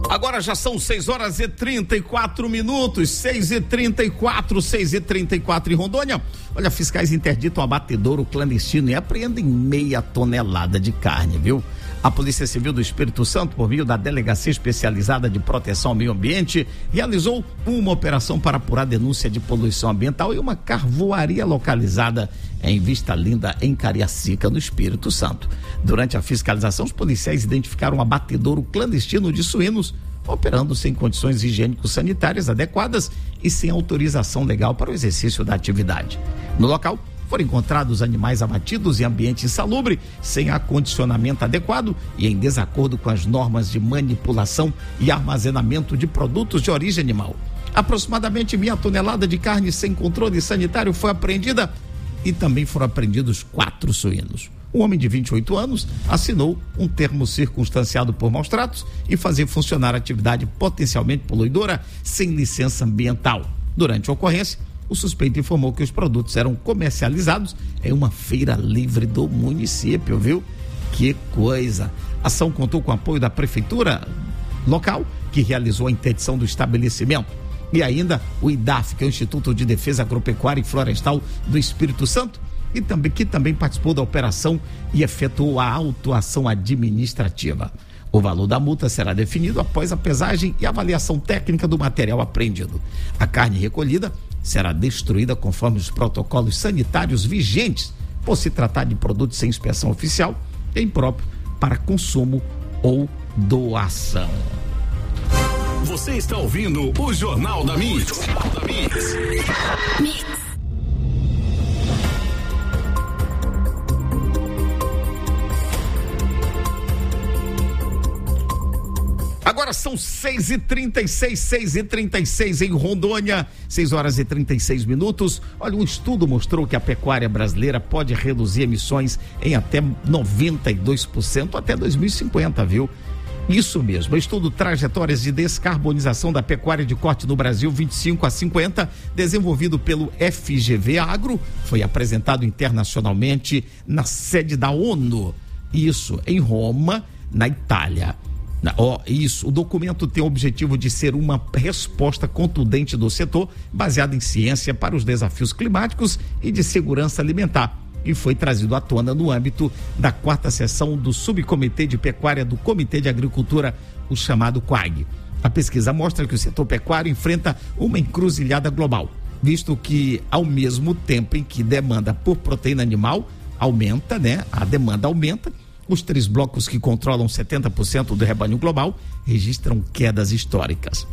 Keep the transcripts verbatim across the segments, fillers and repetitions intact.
Agora já são seis horas e trinta e quatro minutos, seis e trinta e quatro, seis e trinta e quatro em Rondônia. Olha, fiscais interditam abatedouro clandestino e apreendem meia tonelada de carne, viu? A Polícia Civil do Espírito Santo, por meio da Delegacia Especializada de Proteção ao Meio Ambiente, realizou uma operação para apurar denúncia de poluição ambiental e uma carvoaria localizada em Vista Linda, em Cariacica, no Espírito Santo. Durante a fiscalização, os policiais identificaram um abatedouro clandestino de suínos, operando sem condições higiênico-sanitárias adequadas e sem autorização legal para o exercício da atividade. No local, foram encontrados animais abatidos em ambiente insalubre, sem acondicionamento adequado e em desacordo com as normas de manipulação e armazenamento de produtos de origem animal. Aproximadamente meia tonelada de carne sem controle sanitário foi apreendida e também foram apreendidos quatro suínos. Um homem de vinte e oito anos assinou um termo circunstanciado por maus tratos e fazer funcionar atividade potencialmente poluidora sem licença ambiental. Durante a ocorrência, o suspeito informou que os produtos eram comercializados em uma feira livre do município, viu? Que coisa! A ação contou com o apoio da prefeitura local, que realizou a interdição do estabelecimento, e ainda o I D A F, que é o Instituto de Defesa Agropecuária e Florestal do Espírito Santo, e também, que também participou da operação e efetuou a autuação administrativa. O valor da multa será definido após a pesagem e avaliação técnica do material apreendido. A carne recolhida será destruída conforme os protocolos sanitários vigentes, por se tratar de produto sem inspeção oficial e impróprio para consumo ou doação. Você está ouvindo o Jornal da Mix. Jornal da Mix. Mix. Agora são seis e trinta e seis, seis e trinta e seis em Rondônia, seis horas e trinta e seis minutos. Olha, um estudo mostrou que a pecuária brasileira pode reduzir emissões em até noventa e dois por cento até dois mil e cinquenta, viu? Isso mesmo, o estudo Trajetórias de Descarbonização da Pecuária de Corte no Brasil vinte e cinco a cinquenta, desenvolvido pelo F G V Agro, foi apresentado internacionalmente na sede da ONU. Isso, em Roma, na Itália. Oh, isso, o documento tem o objetivo de ser uma resposta contundente do setor, baseada em ciência para os desafios climáticos e de segurança alimentar, e foi trazido à tona no âmbito da quarta sessão do Subcomitê de Pecuária do Comitê de Agricultura, o chamado COAG. A pesquisa mostra que o setor pecuário enfrenta uma encruzilhada global, visto que ao mesmo tempo em que demanda por proteína animal aumenta, né? A demanda aumenta. Os três blocos que controlam setenta por cento do rebanho global registram quedas históricas.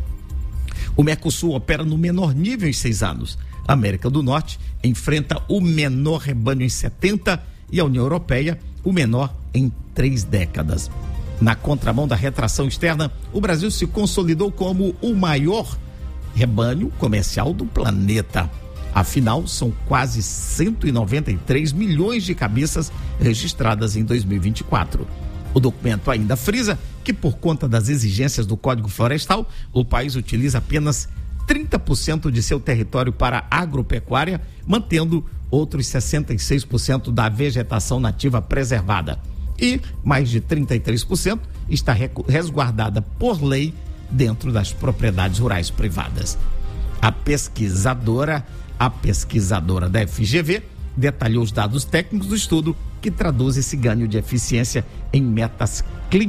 O Mercosul opera no menor nível em seis anos. A América do Norte enfrenta o menor rebanho em setenta e a União Europeia o menor em três décadas. Na contramão da retração externa, o Brasil se consolidou como o maior rebanho comercial do planeta. Afinal, são quase cento e noventa e três milhões de cabeças registradas em dois mil e vinte e quatro. O documento ainda frisa que, por conta das exigências do Código Florestal, o país utiliza apenas trinta por cento de seu território para agropecuária, mantendo outros sessenta e seis por cento da vegetação nativa preservada. E mais de trinta e três por cento está resguardada por lei dentro das propriedades rurais privadas. A pesquisadora A pesquisadora da F G V detalhou os dados técnicos do estudo que traduz esse ganho de eficiência em metas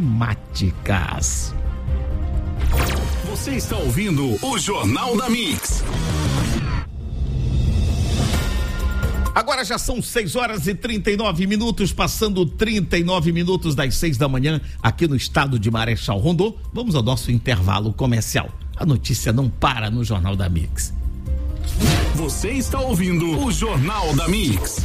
climáticas. Você está ouvindo o Jornal da Mix. Agora já são seis horas e trinta e nove minutos, passando trinta e nove minutos das seis da manhã aqui no estado de Marechal Rondô. Vamos ao nosso intervalo comercial. A notícia não para no Jornal da Mix. Você está ouvindo o Jornal da Mix.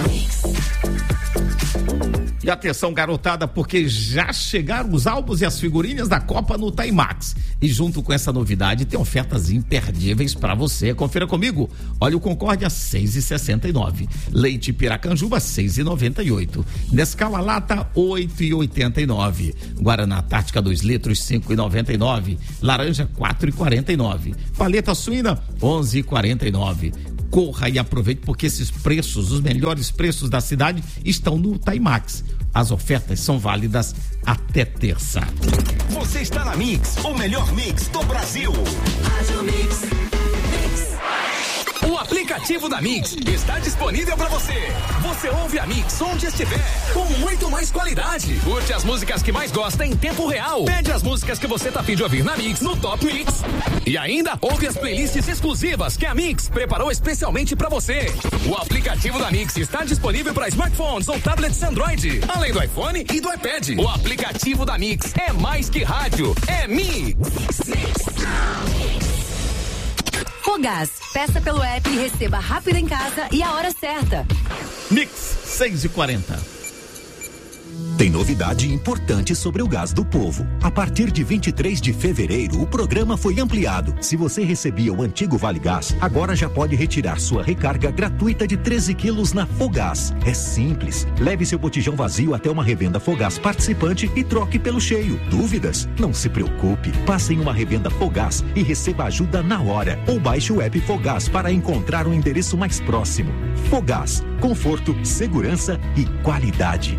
E atenção, garotada, porque já chegaram os álbuns e as figurinhas da Copa no Timax. E junto com essa novidade tem ofertas imperdíveis para você. Confira comigo. Óleo Concórdia seis e sessenta e nove, leite Piracanjuba seis e noventa e oito, Nescau a lata oito e oitenta e nove, Guaraná Antártica dois litros cinco e noventa e nove, laranja quatro e quarenta e nove, paleta suína onze e quarenta e nove. Corra e aproveite, porque esses preços, os melhores preços da cidade, estão no Timax. As ofertas são válidas até terça. Você está na Mix, o melhor mix do Brasil. Rádio Mix. O aplicativo da Mix está disponível para você. Você ouve a Mix onde estiver, com muito mais qualidade. Curte as músicas que mais gosta em tempo real. Pede as músicas que você tá afim de ouvir na Mix, no Top Mix. E ainda ouve as playlists exclusivas que a Mix preparou especialmente para você. O aplicativo da Mix está disponível para smartphones ou tablets Android, além do iPhone e do iPad. O aplicativo da Mix é mais que rádio, é Mix. Fogás, peça pelo app e receba rápido em casa e a hora certa. Mix seis e quarenta. Tem novidade importante sobre o Gás do Povo. A partir de vinte e três de fevereiro, o programa foi ampliado. Se você recebia o antigo Vale Gás, agora já pode retirar sua recarga gratuita de treze quilos na Fogás. É simples. Leve seu botijão vazio até uma revenda Fogás participante e troque pelo cheio. Dúvidas? Não se preocupe. Passe em uma revenda Fogás e receba ajuda na hora. Ou baixe o app Fogás para encontrar o endereço mais próximo. Fogás. Conforto, segurança e qualidade.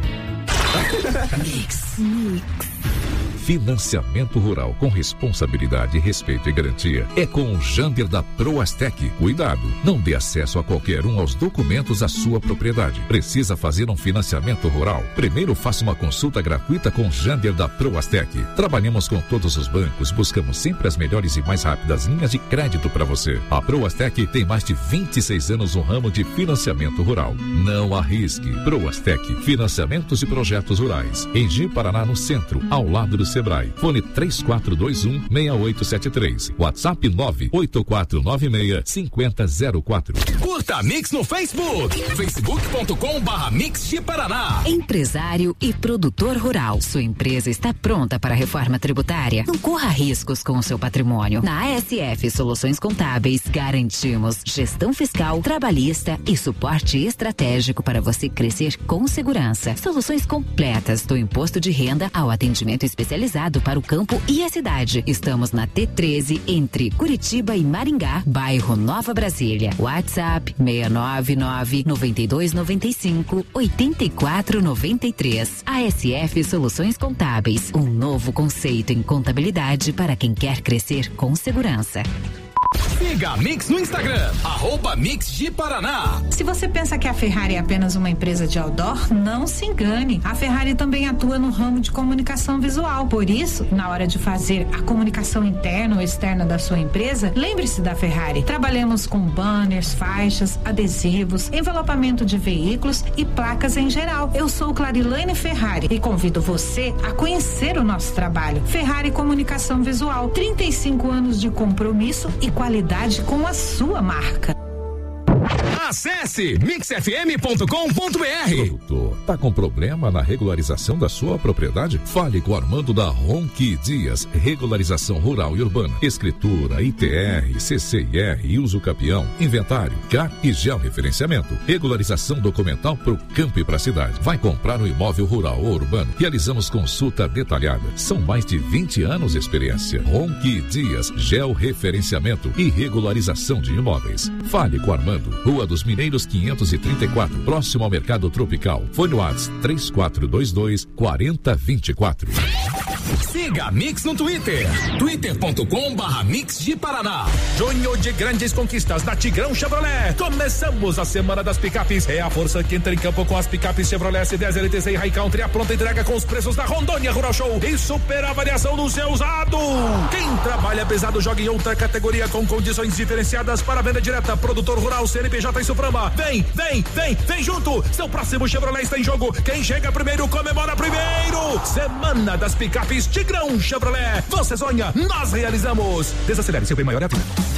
Mix, mix. Financiamento rural com responsabilidade, respeito e garantia é com o Jander da Proastec. Cuidado, não dê acesso a qualquer um aos documentos da sua propriedade. Precisa fazer um financiamento rural? Primeiro faça uma consulta gratuita com o Jander da Proastec. Trabalhamos com todos os bancos, buscamos sempre as melhores e mais rápidas linhas de crédito para você. A Proastec tem mais de vinte e seis anos no ramo de financiamento rural. Não arrisque. Proastec, financiamentos e projetos rurais. Em Ji Paraná, no centro, ao lado do Sebrae. Fone três quatro dois um, seis oito sete três. WhatsApp nove oito quatro nove seis, cinco zero zero quatro. Curta a Mix no Facebook. facebook ponto com barra Mix de Paraná. Empresário e produtor rural. Sua empresa está pronta para a reforma tributária? Não corra riscos com o seu patrimônio. Na A S F Soluções Contábeis, garantimos gestão fiscal, trabalhista e suporte estratégico para você crescer com segurança. Soluções completas do imposto de renda ao atendimento especializado para o campo e a cidade. Estamos na T treze, entre Curitiba e Maringá, bairro Nova Brasília. WhatsApp seis nove nove, nove dois nove cinco, oito quatro nove três. A S F Soluções Contábeis, um novo conceito em contabilidade para quem quer crescer com segurança. Siga a Mix no Instagram, arroba Mix de Paraná. Se você pensa que a Ferrari é apenas uma empresa de outdoor, não se engane. A Ferrari também atua no ramo de comunicação visual. Por isso, na hora de fazer a comunicação interna ou externa da sua empresa, lembre-se da Ferrari. Trabalhamos com banners, faixas, adesivos, envelopamento de veículos e placas em geral. Eu sou Clarilane Ferrari e convido você a conhecer o nosso trabalho. Ferrari Comunicação Visual, trinta e cinco anos de compromisso e qualidade com a sua marca. Acesse mix f m ponto com ponto b r. Produtor, tá com problema na regularização da sua propriedade? Fale com o Armando da Ronqui Dias, regularização rural e urbana, escritura, I T R, C C I R e uso capião, inventário, C A R e georreferenciamento, regularização documental pro campo e pra cidade. Vai comprar um imóvel rural ou urbano? Realizamos consulta detalhada. São mais de vinte anos de experiência. Ronqui Dias, georreferenciamento e regularização de imóveis. Fale com o Armando, Rua dos Mineiros quinhentos e trinta e quatro, próximo ao Mercado Tropical. Fone WhatsApp três quatro dois dois, quatro zero dois quatro. Siga a Mix no Twitter, twitter ponto com barra Mix de Paraná. Junho de grandes conquistas da Tigrão Chevrolet. Começamos a semana das picapes. É a força que entra em campo com as picapes Chevrolet S dez, L T Z e High Country. A pronta entrega com os preços da Rondônia Rural Show e super avaliação do seu usado. Quem trabalha pesado joga em outra categoria com condições diferenciadas para venda direta. Produtor rural, C N P J e Suprama. Vem, vem, vem, vem junto. Seu próximo Chevrolet está em jogo. Quem chega primeiro comemora primeiro. Semana das picapes Tigrão Chevrolet. Você sonha, nós realizamos. Desacelere, seu bem maior é a vida.